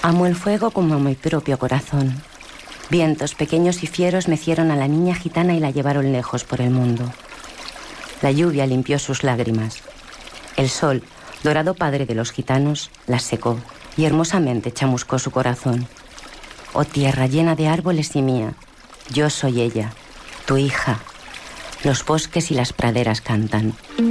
Amo el fuego como a mi propio corazón. Vientos pequeños y fieros mecieron a la niña gitana y la llevaron lejos por el mundo. La lluvia limpió sus lágrimas. El sol, dorado padre de los gitanos, las secó y hermosamente chamuscó su corazón. Oh tierra llena de árboles y mía, yo soy ella, tu hija. Los bosques y las praderas cantan.